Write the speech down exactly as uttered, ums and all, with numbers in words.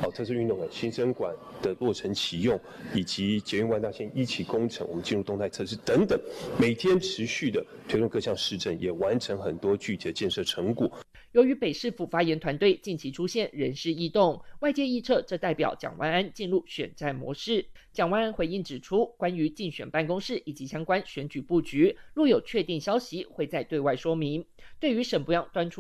好特色运动馆新生馆的落成启用，以及捷运万大线一期工程，我们进入动态测试等等，每天持续的推动各项施政，也完成很多具体的建设成果。 由于北市府发言团队近期出现人事异动，外界臆测这代表蒋万安进入选战模式。蒋万安回应指出，关于竞选办公室以及相关选举布局，若有确定消息，会再对外说明。对于沈伯洋端出